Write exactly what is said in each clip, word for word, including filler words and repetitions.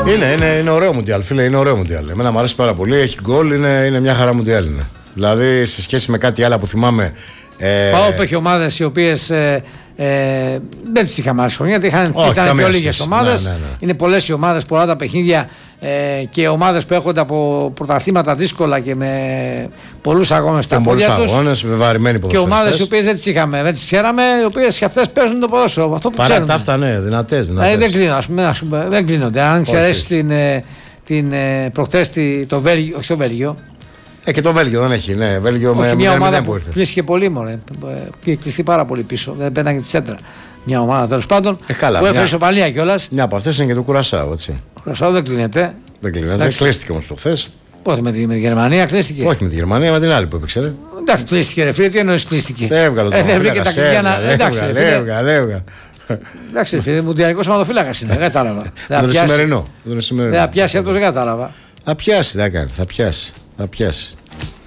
Είναι, είναι, είναι ωραίο Μουντιάλ, φίλε, είναι ωραίο Μουντιάλ. Εμένα μου αρέσει πάρα πολύ, έχει γκολ, είναι, είναι μια χαρά Μουντιάλ. Είναι. Δηλαδή σε σχέση με κάτι άλλο που θυμάμαι. Ε... Πάω που έχει ομάδες οι οποίες ε, ε, δεν τις είχαμε άλλες χρονιά, γιατί είχαν, ήταν πιο λίγες ομάδες. Ναι, ναι, ναι. Είναι πολλές οι ομάδες, πολλά τα παιχνίδια ε, και ομάδες που έρχονται από πρωταθλήματα δύσκολα και με πολλούς αγώνες στα πόδια τους. Αγώνες, με βαρημένοι ποδοσφαιριστές. Και ομάδες οι οποίες δεν τις είχαμε, δεν τις ξέραμε, οι οποίες και αυτές παίζουν το ποδόσφαιρο. Αυτό που παρά ξέρουμε. τα αυτά, ναι, δυνατές. δυνατές. Ε, δεν, κλείνω, ας πούμε, ας πούμε, δεν κλείνονται. Αν εξαιρέσεις την, την προχθές το Βέλγιο, όχι το Βέλγιο. Ε, και το Βέλγιο δεν έχει, ναι. Βέλγιο όχι, με μια ομάδα που, που που κλείστηκε πολύ, μωρέ. Πήγε κλειστεί πάρα πολύ πίσω. Δεν πέταγε τη σέντρα. Μια ομάδα τέλος πάντων ε, καλά, που έφερε μια... ισοπαλία κιόλας. Μια από αυτές είναι και το Κουρασάου, έτσι. Ο Κουρασάου δεν κλείνεται. Δεν κλείνεται. Κλείστηκε όμως προχθές. Πότε με τη, με τη Γερμανία κλείστηκε. Όχι με τη Γερμανία, με την άλλη που έπαιξε. Εντάξει, κλείστηκε, ρε φίλε, τι εννοείς κλείστηκε. Δεν έβγαλε το δεν βρήκε τα κλειδιά να. Εντάξει, έβγαλε. Εντάξει, φίλε, μουντιαλικός σωματοφύλακας είναι. Δεν κατάλαβα. Δεν είναι σημερινό. Δεν θα πιάσει αυτό, δεν κατάλαβα. Θα πιάσει, θα κάνει, θα πιάσει. Θα πιάσει.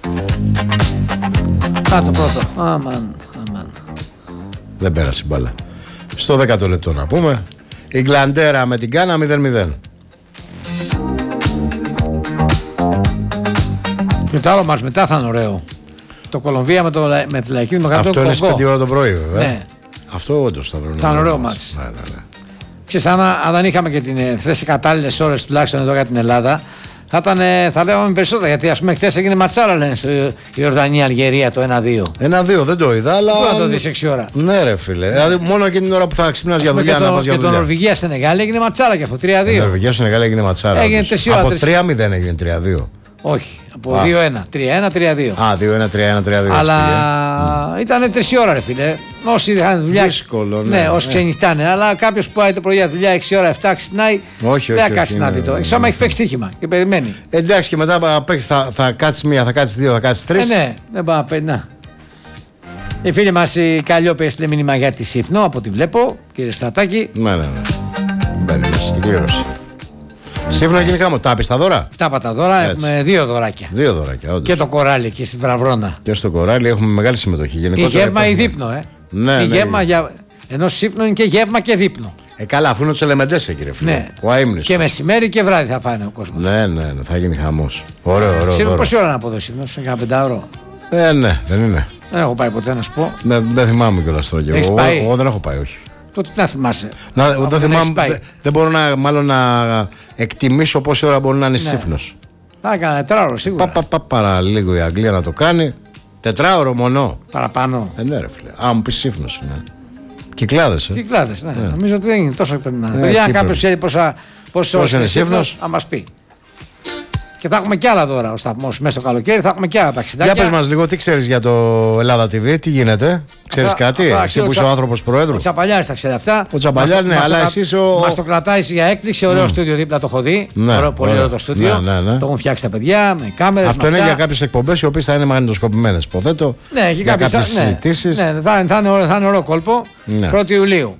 Α, το πρώτο. Αμάν, αμάν. Δεν πέρασε μπάλα. Στο δέκατο λεπτό να πούμε. Η Γκλαντέρα με την Γκάνα μηδέν μηδέν. Και το άλλο μας μετά θα είναι ωραίο. Το Κολομβία με, το, με τη Λαϊκή Δημοκρατία. Αυτό είναι στις πέντε ώρα το πρωί, βέβαια. Ναι. Αυτό όντως θα είναι ωραίο, ωραίο μάτς. Ναι, ναι, ναι. Ξέρεις, αν, αν δεν είχαμε και την θέση κατάλληλες ώρες τουλάχιστον εδώ για την Ελλάδα, θα, ήταν, θα λέγαμε περισσότερα. Γιατί ας πούμε χθες έγινε ματσάρα, λένε, στο Ιορδανία-Αλγερία το ένα δύο. ένα δύο δεν το είδα, αλλά. Πού να το δεις έξι ώρα. Ναι, ρε φίλε. Δηλαδή, μόνο εκείνη την ώρα που θα ξυπνάς για δουλειά, και να το, πας για και δουλειά. Και το Νορβηγία-Σενεγάλη έγινε ματσάρα και αυτό τρία δύο. Η Νορβηγία-Σενεγάλη έγινε ματσάρα. Έγινε τέσσερα ώρα. Από τρία μηδέν έγινε τρία δύο. Όχι, από δύο ένα. τρία ένα τρία δύο. Α, δύο ένα τρία ένα τρία δύο. Αλλά mm. ήταν τρεις ώρα, ρε φίλε. Όσοι είχαν δουλειά. Δύσκολο, ναι. Ναι, όσοι ναι. ξενυχτάνε. Αλλά κάποιο που πάει το πρωί για δουλειά έξι ώρα, επτά ξυπνάει. Όχι, δεν όχι. θα κάτσει να δει το. Εξ άμα έχει παίξει στοίχημα και περιμένει. Εντάξει, και μετά θα, θα, θα κάτσει μία, θα κάτσει δύο, θα κάτσει τρει. Ε, ναι, δεν πάει να παίρνει. Να. Η φίλη μα η Καλλιόπη έστειλε μήνυμα για τη Σύφνο, από ό,τι βλέπω, κύριε Στρατάκη. Ναι, ναι, ναι. Μπαίνει μέσα στην κλήρωση. Σύμφωνα γενικά μου, τα πεις τα δώρα. Τα είπα τα δώρα, έτσι. Έχουμε δύο δωράκια. Δύο δωράκια, όντως. Και το κοράλι εκεί στη Βραβρώνα. Και στο κοράλι έχουμε μεγάλη συμμετοχή. Η γεύμα ή δείπνο, ε. Ναι, η ναι, γεύμα ναι. για. Ενώ Σύφνο είναι και γεύμα και δείπνο. Ε, καλά, αφού είναι του Ελεμεντές, κύριε φίλε. Ναι. Ο αείμνης. Και μεσημέρι και βράδυ θα φάνε ο κόσμος. Ναι, ναι, ναι, θα γίνει χαμός. Ωραίο, ωραίο. Σύμφωνα πόση ώρα είναι από εδώ, Σύφνο, για πεντάωρο. Ε, ναι, δεν είναι. Δεν έχω πάει ποτέ να σου πω. Δεν, δεν θυμάμαι κιόλας τώρα. Εγώ, εγώ δεν έχω πάει, όχι. Τότε τι να θυμάσαι. Να, δεν, δεν, θυμάμαι, δεν, δεν μπορώ να, μάλλον να εκτιμήσω πόση ώρα μπορεί να είναι ναι. Σύφνος. Θα έκανα τετράωρο σίγουρα. Πα, πα, πα, παραλίγο η Αγγλία να το κάνει. Τετράωρο μονό. Παραπάνω. Ε, ναι, ρε φίλε. Α, μου πει Σύφνος. Ναι. Κυκλάδες. Ε. Κυκλάδες, ναι. ναι. Νομίζω ότι δεν είναι τόσο πρέπει να είναι. Ναι, Παιδιά, αν κάποιο ξέρει πόσε ώρες είναι Σύφνος, να μας πει. Και θα έχουμε και άλλα δώρα ο σταθμός μέσα στο καλοκαίρι, θα έχουμε και άλλα ταξιδάκια. Για πες μας λίγο, τι ξέρεις για το Ελλάδα τι βι, τι γίνεται, ξέρεις αυτά, κάτι, αυτά, εσύ που είσαι ο άνθρωπος προέδρου. Ο Τσαπαλιάρης τα ξέρει αυτά. Ο Τσαπαλιάρης, ναι, αλλά εσύ ο. Μας το κρατάει για έκπληξη, ωραίο mm. στούντιο δίπλα το έχω δει. Ναι, ωραίο, πολύ ωραίο το στούντιο. Ναι, ναι, ναι. Το έχουν φτιάξει τα παιδιά με κάμερες. Αυτό είναι για κάποιες εκπομπές οι οποίες θα είναι μαγνητοσκοπημένες, υποθέτω. Ναι, για κάποιες συζητήσεις. Ναι, θα είναι ωραίο κόλπο. πρώτη Ιουλίου.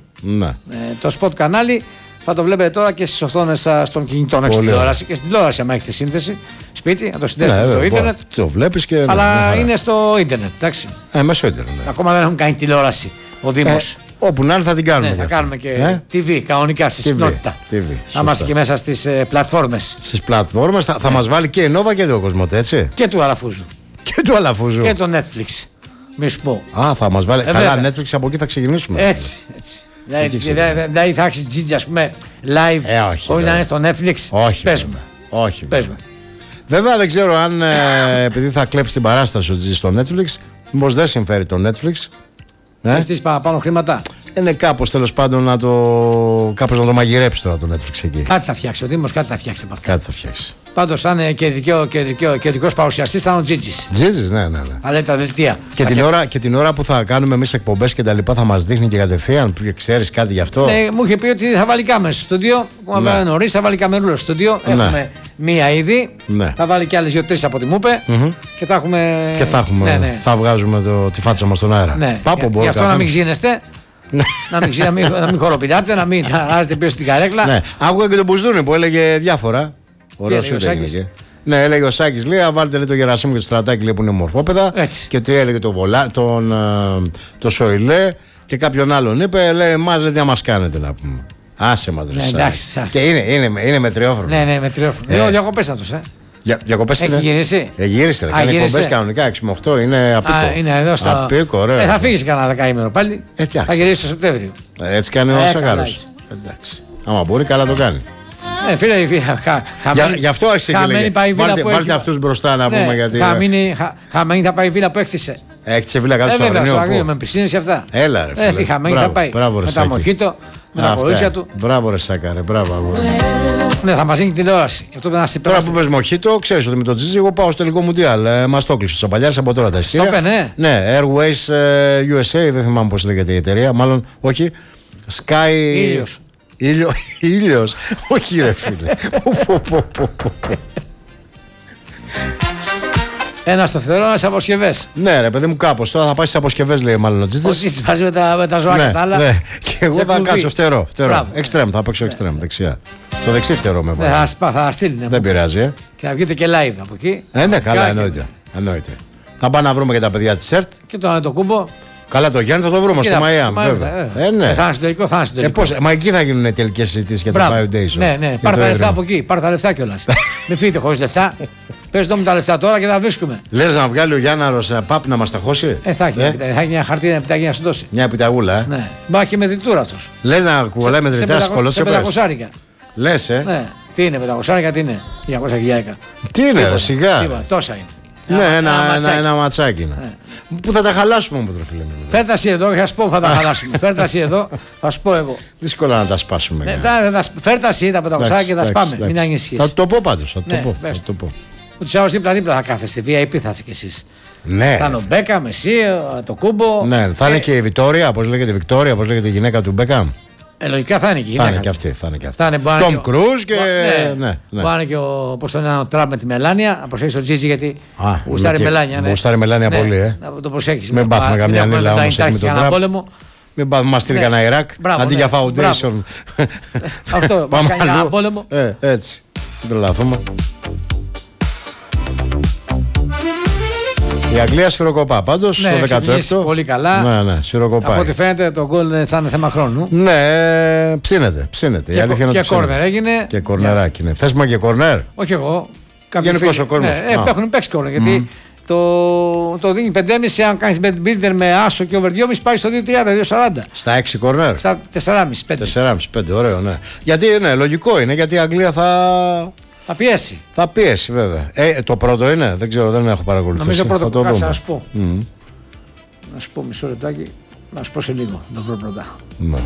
Το σποτ κανάλι. Θα το βλέπετε τώρα και στις οθόνες των κινητών, όχι στην τηλεόραση. Και στην τηλεόραση, άμα έχετε σύνθεση σπίτι, να το συνδέσετε με το ίντερνετ. Το βλέπεις και. Αλλά είναι στο ίντερνετ, εντάξει. Ε, μέσω ίντερνετ. Ακόμα δεν έχουν κάνει τηλεόραση ο Δήμος. Ε, όπου να είναι θα την κάνουμε. Ναι, θα κάνουμε και ε? τι βι κανονικά στη συχνότητα. Να είμαστε και μέσα στις ε, πλατφόρμες. Στις πλατφόρμες θα, θα ε. μας βάλει και η Νόβα και το Κοσμοτέ, έτσι. Και του Αλαφούζου. Και του Αλαφούζου. Και το Netflix. Μη σου πω. Α, θα μας βάλει. Ε, Καλά, βέβαια. Netflix από εκεί θα ξεκινήσουμε. Έτσι, έτσι. Δηλαδή θα έχεις τζίτζι, ας πούμε, live, ε, όχι, χωρίς να είναι στο Netflix. Όχι. Παίζουμε. Όχι. Παίζουμε. Βέβαια δεν ξέρω αν ε, επειδή θα κλέψει την παράσταση ο τζίτζι στο Netflix, μήπως δεν συμφέρει το Netflix. Να στήσεις παραπάνω χρήματα. Είναι κάπως τέλος πάντων να το, κάπως να το μαγειρέψει τώρα το Netflix εκεί. Κάτι θα φτιάξει ο Δήμος, κάτι θα φτιάξει από αυτά. Κάτι θα φτιάξει. Πάντως θα είναι και δικαιωτικός παρουσιαστής, θα είναι ο Τζίτζης. Τζίτζης, ναι, ναι, ναι. Θα λέει τα δελτία. Και την, ώρα, και την ώρα που θα κάνουμε εμείς εκπομπές και τα λοιπά θα μας δείχνει και κατευθείαν, που ξέρεις κάτι γι' αυτό. Ναι, μου είχε πει ότι θα βάλει κάμερες στο στούντιο. Ακόμα ναι. νωρίς θα βάλει καμερούλα στο στούντιο. Ναι. Έχουμε μία ήδη. Ναι. Θα βάλει και άλλες δύο-τρεις από ό,τι μου είπε. Mm-hmm. Και θα έχουμε. Και θα, έχουμε, ναι, ναι. θα βγάζουμε το, τη φάτσα μας στον αέρα. Ναι. Πάπο, για, γι' αυτό να μην ξύνεστε. να, μην, να, μην, να μην χοροπηδάτε, να μην αράζετε πίσω στην καρέκλα. Ναι. Άκουγα και τον Μπουσδούνη που έλεγε διάφορα. Ωραίο σου έλεγε. Ναι, έλεγε ο Σάκης, λέει, βάλτε λέει, το Γερασίμου και το Στρατάκι λέει, που είναι μορφόπεδα. Έτσι. Και τι έλεγε το Βολά, τον το Σοηλέ και κάποιον άλλον είπε, λέει, εμάς λέει, τι να μας κάνετε να πούμε. Άσε μα ναι, εντάξει. Και είναι, είναι, είναι μετριόφρονο. Ναι, ναι, μετριόφρονο. Ε. Διακοπές να τους, ε. Για, διακοπές έχει είναι. Γυρίσει. Ε, γύρισε. Α, κάνει εκπομπές κανονικά έξι με οκτώ. Είναι απίκο. Α, είναι εδώ στο... απίκο, ωραία. Ε, θα φύγει κανένα δεκαήμερο πάλι. Ε, θα γυρίσει το Σεπτέμβριο. Ε, έτσι κάνει ο Σακάρος. Εντάξει. Άμα μπορεί, καλά το κάνει. Ε, φίλε, φίλε, χα, χα, γι' αυτό άρχισε και λέει. Βάλτε, βάλτε αυτούς μπροστά να ναι, πούμε γιατί. Χαμένη χα, χα, θα πάει η βίλα που έκτισε. Έκτισε βίλα κάτω στο Αγρίνιο. Με πισίνες και αυτά. Έλα ρε φίλε. Ε, χαμένη θα πάει. Μπράβο, με τα μοχίτο, με τα κορίτσια του. Μπράβο ρε Σάκαρε, μπράβο. Ναι, θα μας γίνει τηλεόραση. Τώρα που πες μοχίτο, ξέρεις ότι με τον Τζίτζι εγώ πάω στο τελικό μουντιάλ. Μας το κλείσε ο Τσαπαλιάρης από τώρα τα εισιτήρια. Στο ναι. Ναι, Airways γιου ες έι, δεν θυμάμαι πώς λέγεται η εταιρεία. Μάλλον όχι. Sky. Ήλιος. Ήλιο, ήλιος, όχι ρε φίλε. Ένα στο φτερό, ένα αποσκευές. Ναι, ρε παιδί μου, κάπως. Τώρα θα πάει στις αποσκευές, λέει μάλλον ο Τζίτσης. Ο Τζίτσης πάει με τα, με τα ζωάκια ναι, τα άλλα. Ναι. Και εγώ θα κάτσω φτερό. φτερό. Εξτρέμ, θα παίξω εξτρέμ, δεξιά. Το δεξί φτερό με βάλει. Ναι, θα, θα στείλει. Ναι, δεν πειράζει. Ε. Και θα βγείτε και live από εκεί. Ε, ναι, καλά, εννοείται. εννοείται. Θα πάμε να βρούμε και τα παιδιά της ΣΕΡΤ. Και τον το κούμπο. Καλά, το Γιάννη θα το βρούμε στο Μαϊάμι. Ε, ναι. Θα είναι στο τελικό, θα είναι στο τελικό. Ε, πώς, μα εκεί θα γίνουν τελικές συζητήσεις για το Foundation. Ναι, ναι, πάρ' τα λεφτά από εκεί. Πάρ' τα λεφτά κιόλας. Μην φύγετε χωρίς λεφτά. Πες το με τα λεφτά τώρα και θα βρίσκουμε. Λες να βγάλει ο Γιάνναρος παπ να μας τα χώσει. Ε, θα έχει ε? μια χαρτί, ένα επιταγή να σου δώσει. Μια επιταγούλα, ε. Ναι. Μπα και με διτούρα αυτός. Λες να κουβαλάει με διτούρα σκολό σε πεντακόσια. Λες, ε. Ναι. Τι είναι πεντακόσια, τι είναι. διακόσια χιλιάρικα. Τι είναι, ρε, σιγά. Τόσα είναι. Ναι, ένα, ένα, ένα, ένα ματσάκι. Ναι. Που θα τα χαλάσουμε όμως, φίλε μου. Φέρταση εδώ, θα σου πω που θα τα χαλάσουμε. Φέρταση εδώ, θα σου πω εγώ. Δύσκολα να τα σπάσουμε. Ναι, φέρταση τα πεντακόσια και θα σπάμε. Μην ανησυχείς. Θα το πω πάντως. Θα ναι, το πω. Ούτως ή άλλως δίπλα-δίπλα θα κάθεστε. βι άι πι θα είστε κι εσείς. Ναι. Θα είναι ο Μπέκαμ, εσύ, το Κούμπο. Ναι, θα είναι και η Βιτόρια, πώς λέγεται η Βικτόρια, πώς λέγεται η γυναίκα του Μπέκαμ. Ε, λογικά θα είναι και η γυναίκα. Θα είναι και αυτή. Θα είναι και αυτή. Θα είναι Τόμ Κρούζ και. Ναι, ναι, ναι. Πάνε και ο, πώς το είναι, ο Τραμπ με τη Μελάνια. Να προσέχεις τον Τζίτζι γιατί. Γουστάρει Μελάνια. Ναι. Γουστάρει Μελάνια ναι, πολύ, ε. Να το προσέχεις. Μην πάθουμε καμιά νύλα όμως με τον Τραμπ. Μην πάμε μας στείλει κανένα Ιράκ. Αντί για Foundation. Αυτό. Πάμε ένα πόλεμο. Έτσι. Δεν λάθουμε. Η Αγγλία σφυροκοπά πάντως ναι, στο δεκαεπτό. Πολύ καλά. Ναι, ναι, σφυροκοπάει. Από ό,τι φαίνεται το γκολ θα είναι θέμα χρόνου. Ναι, ψήνεται. ψήνεται. Και, η αλήθεια και κόρνερ έγινε. Και κορνεράκι είναι. Θες μα και κορνέρ. Όχι εγώ. Γενικώς ο κόσμος. Ναι, ε, έχουν παίξει κόρνερ. Γιατί mm. το, το δίνει πέντε κόμμα πέντε αν κάνεις μπίλτερ με άσο και over δυόμισι πάει στο δύο τριάντα, δύο σαράντα. Στα έξι κόρνερ. Στα τέσσερα κόμμα πέντε. τέσσερα κόμμα πέντε, ωραίο, ναι. Γιατί ναι, λογικό είναι γιατί η Αγγλία θα. Θα πιέσει. Θα πιέσει, βέβαια. Ε, το πρώτο είναι, δεν ξέρω, δεν έχω παρακολουθήσει. Νομίζω πρώτο το κάτσε να σου πω. Mm. Να σου πω μισό λεπτάκι, να σου πω σε λίγο. Το βρω πρώτα. Mm.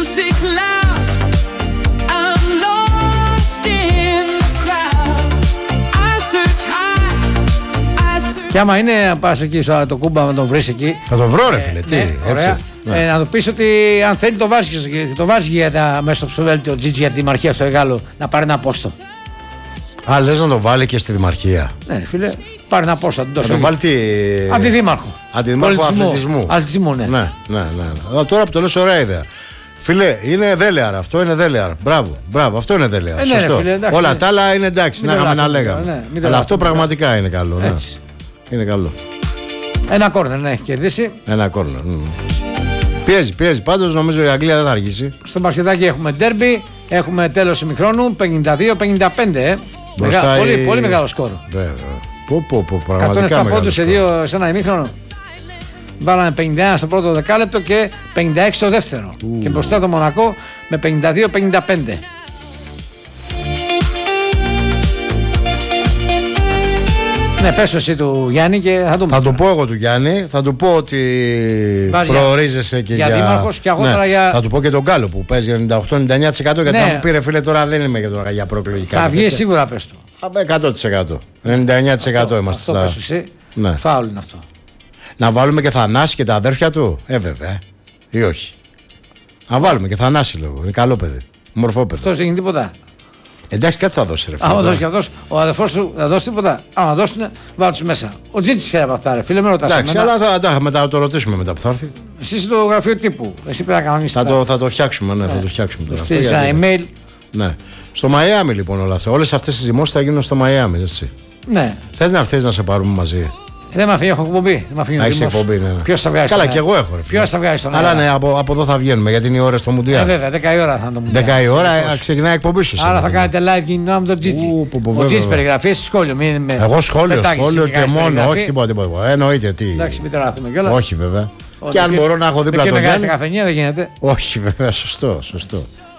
Και άμα είναι να πας εκεί στο το Κούμπα να τον βρεις εκεί. Θα τον βρω ρε φίλε, τι, ναι, έτσι. Ωραία. Ναι. Ε, να του πεις ότι αν θέλει το βάζει, το βάζει για τα, μέσα στο ψηφοδέλτιο Τζίτζι για τη Δημαρχία στο Εγάλο να πάρει ένα πόστο. Α, λες να το βάλει και στη Δημαρχία. Ναι ρε φίλε, πάρει ένα πόστο. Να το βάλει τι. Αντιδήμαρχο. Αντιδήμαρχο αθλητισμού. Αθλητισμού, ναι. Ναι, ναι, ναι. Α, τώρα που το λες ωραία ιδέα. Φίλε, είναι δέλεαρ αυτό, είναι δέλεαρ. Μπράβο, μπράβο, αυτό είναι δέλεαρ. Ε, σωστό. Ναι, φίλε, εντάξει, όλα ναι. τα άλλα είναι εντάξει, να είχαμε να λέγαμε. Ναι, αλλά αυτό πραγματικά ναι. είναι καλό. Ναι. Είναι καλό. Ένα κόρνερ να έχει κερδίσει. Ένα κόρνερ. Mm. Πιέζει, πιέζει. Πάντως νομίζω η Αγγλία δεν θα αργήσει. Στο μπασκετάκι έχουμε ντέρμπι, έχουμε τέλος ημιχρόνου πενήντα δύο πενήντα πέντε. Μεγα, η... πολύ, πολύ μεγάλο σκορ. Βέβαια. Πω, πω, πω, πραγματικά εκατόν επτά πόντους σε, δύο, σε ένα ημίχρονο. Βάλανε πενήντα ένα στο πρώτο δεκάλεπτο και πενήντα έξι στο δεύτερο. Ου. Και μπροστά το Μονακό με πενήντα δύο πενήντα πέντε. Ναι, πες εσύ του Γιάννη και θα το Θα του πω εγώ του Γιάννη, θα του πω ότι Βάζει προορίζεσαι και για, για δήμαρχος και αργότερα ναι. για... Θα του πω και τον Γκάλο που παίζει ενενήντα οκτώ ενενήντα εννιά τοις εκατό γιατί ναι. θα μου πήρε φίλε τώρα δεν είμαι για, τώρα, για προεκλογικά. Θα βγει σίγουρα πες του. εκατό τοις εκατό. ενενήντα εννιά τοις εκατό αυτό, είμαστε. Αυτό πες εσύ, ναι. Φάουλ είναι αυτό. Να βάλουμε και Θανάση και τα αδέρφια του, ε βέβαια, ή όχι. Να βάλουμε και Θανάση λόγω, είναι καλό παιδί, μορφό παιδί. Αυτό δεν γίνει τίποτα. Εντάξει, κάτι θα δώσει ρε φίλε. Αν δώσει και αυτός, ο αδερφός σου θα δώσει τίποτα. Αν θα δώσουν, βάλω τους μέσα. Ο Τζίτσις ξέρει από αυτά, ρε φίλε, με ρωτάς. Εντάξει, αλλά θα, θα, μετά θα το ρωτήσουμε μετά που θα έρθει. Εσύ στο γραφείο τύπου. Εσύ πρέπει να κανονίσεις. Θα, το, θα το φτιάξουμε, ναι, ναι. θα το φτιάξουμε τώρα. Στείλεις ένα email. Ναι. Στο Μαϊάμι λοιπόν όλα αυτά. Όλες αυτές οι δημόσιες θα γίνουν στο Μαϊάμι, έτσι. Ναι. Θες να έρθεις να σε πάρουμε μαζί. Δεν με αφήνει, έχω εκπομπή. Έχει εκπομπή, ναι. Ποιο θα βγάζει? Καλά, και εγώ έχω. Ποιο θα βγάζει τον αέρα? Αλλά ναι, από, από εδώ θα βγαίνουμε γιατί είναι η ώρα στο Μουντιάλ. Ε, βέβαια, δέκα η ώρα θα είναι το Μουντιάλ. δέκα η ώρα ε, ξεκινάει η εκπομπή σα. Άρα θα κάνετε live κινητό με τον Τζίτζι. Ο Τζίτζι περιγραφή στη σχόλιο. Μην με εγώ σχόλιο, σχόλιο και μόνο. Όχι τίποτα, τίποτα. Εννοείται τι. Εντάξει, μην τρελαθούμε κιόλα. Όχι βέβαια. Και αν μπορώ να έχω δίπλα τον Γιάννη. Και να κάνει καφενεία δεν γίνεται. Όχι βέβαια, σωστό, σωστό.